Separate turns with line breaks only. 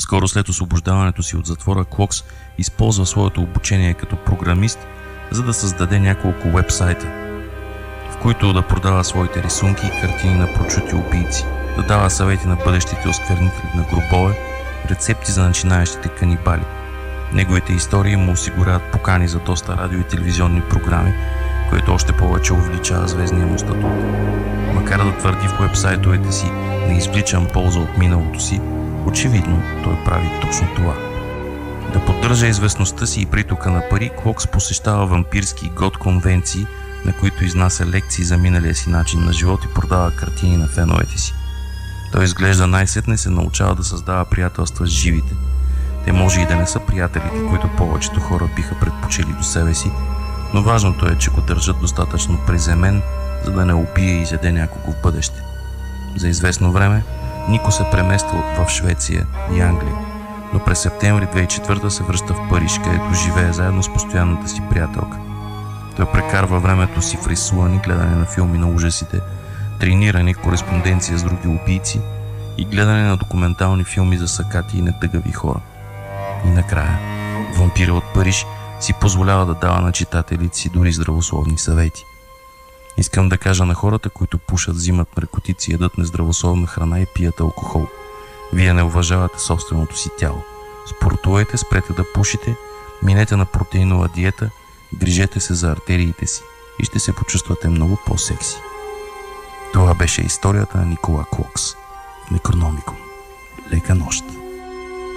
Скоро след освобождаването си от затвора, Клокс използва своето обучение като програмист, за да създаде няколко уебсайта, в които да продава своите рисунки и картини на прочути убийци, да дава съвети на бъдещите осквернители на гробове, рецепти за начинаещите канибали. Неговите истории му осигуряват покани за доста радио и телевизионни програми, което още повече увеличава звездния му статут. Макар да твърди в уебсайтовете си "не извличам полза от миналото си", очевидно той прави точно това. Да поддържа известността си и притока на пари, Клокс посещава вампирски гот конвенции, на които изнася лекции за миналия си начин на живот и продава картини на феновете си. Той изглежда най-сетне се научава да създава приятелства с живите. Те може и да не са приятелите, които повечето хора биха предпочели до себе си, но важното е, че го държат достатъчно приземен, за да не убие и изяде някого в бъдеще. За известно време Нико се премества в Швеция и Англия, но през септември 2004 се връща в Париж, където живее заедно с постоянната си приятелка. Той прекарва времето си в рисуване, гледане на филми на ужасите, трениране, кореспонденция с други убийци и гледане на документални филми за сакати и недъгави хора. И накрая, вампирът от Париж си позволява да дава на читателите си дори здравословни съвети. Искам да кажа на хората, които пушат, взимат наркотици, ядат нездравословна храна и пият алкохол: вие не уважавате собственото си тяло. Спортувайте, спрете да пушите, минете на протеинова диета, грижете се за артериите си и ще се почувствате много по-секси. Това беше историята на Никола Клокс в Некрономикон. Лека нощ!